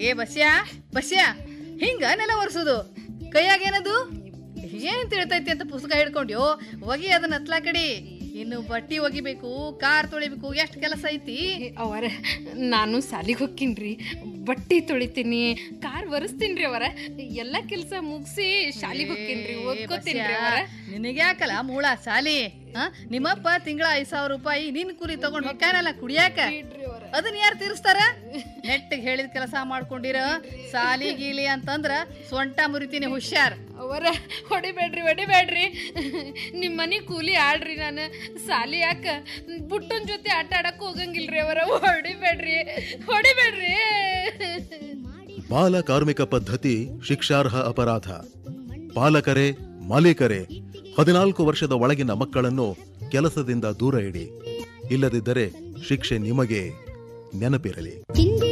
ಬಸ್ಯಾ ಹಿಂಗ ನೆಲ ಒರೆಸೋದು ಕೈಯಾಗ ಏನದು ಏನ್ ತಿಳ್ತೈತಿ ಅಂತ ಪುಸ್ತಕ ಹಿಡ್ಕೊಂಡ್ಯೋ ಒಗಿ ಅದನ್ನ ಹತ್ಲಾ ಕಡಿ. ಇನ್ನು ಬಟ್ಟಿ ಒಗಿಬೇಕು, ಕಾರ್ ತೊಳಿಬೇಕು, ಎಷ್ಟು ಕೆಲಸ ಐತಿ. ಅವರ ನಾನು ಸಾಲಿಗೆ ಹೋಗ್ತೀನ್ರಿ, ಬಟ್ಟಿ ತೊಳಿತೀನಿ, ಕಾರ್ ಒರೆಸ್ತೀನ್ರಿ ಅವರ, ಎಲ್ಲ ಕೆಲಸ ಮುಗಿಸಿ ಶಾಲಿಗೆ ಹೋಗ್ತೀನ್ರಿ, ಓದ್ಕೋತೀನ್ರಿ ಅವರ. ನಿನಗ್ಯಾಕಲ್ಲ ಮೂಳ ಸಾಲಿ? ನಿಮ್ಮಪ್ಪ ತಿಂಗಳ 5,000 ರೂಪಾಯಿ ನಿನ್ ಕೂಲಿ ತಗೊಂಡ್ ಹೊಕ್ಕಾನಲ್ಲ ಕುಡಿಯಾಕ, ಅದನ್ನ ಯಾರು ತೀರಿಸ್ತಾರ? ನೆಟ್ಟಿಗೆ ಹೇಳಿದ ಕೆಲಸ ಮಾಡ್ಕೊಂಡಿರ ಸಾಲಿ ಗೀಲಿ ಅಂತಂದ್ರ ಸೊಂಟ ಮುರಿತೀನಿ, ಹುಷಾರ್. ಅವರ ಹೊಡಿಬೇಡ್ರಿ, ನಿಮ್ಮ ಮನೆ ಕೂಲಿ ಆಡ್ರಿ, ನಾನು ಸಾಲಿ ಯಾಕ ಬುಟ್ಟನ್ ಜೊತೆ ಆಟ ಆಡಕ್ ಹೋಗಂಗಿಲ್ರಿ ಅವರ. ಹೊಡಿಬೇಡ್ರಿ. ಬಾಲ ಕಾರ್ಮಿಕ ಪದ್ಧತಿ ಶಿಕ್ಷಾರ್ಹ ಅಪರಾಧ. ಪಾಲಕರೇ, ಮಾಲೀಕರೇ 14 ವರ್ಷದ ಒಳಗಿನ ಮಕ್ಕಳನ್ನು ಕೆಲಸದಿಂದ ದೂರ ಇಡಿ. ಇಲ್ಲದಿದ್ದರೆ ಶಿಕ್ಷೆ ನಿಮಗೆ. ನೆನಪಿರಲಿ.